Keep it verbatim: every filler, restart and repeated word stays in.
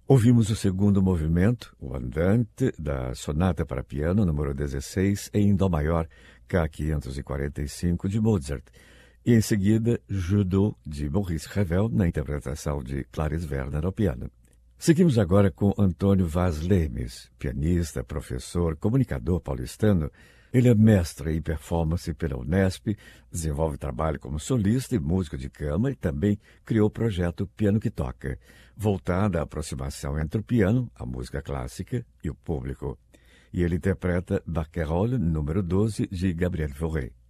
Ouvimos o segundo movimento, o Andante, da Sonata para Piano, número dezesseis, em Dó maior, K quinhentos e quarenta e cinco, de Mozart. E, em seguida, Judô, de Maurice Ravel, na interpretação de Clarice Werner ao piano. Seguimos agora com Antônio Vaz Lemes, pianista, professor, comunicador paulistano. Ele é mestre em performance pela Unesp, desenvolve trabalho como solista e músico de câmara e também criou o projeto Piano que Toca, voltado à aproximação entre o piano, a música clássica e o público. E ele interpreta Barcarolle, número doze, de Gabriel Fauré.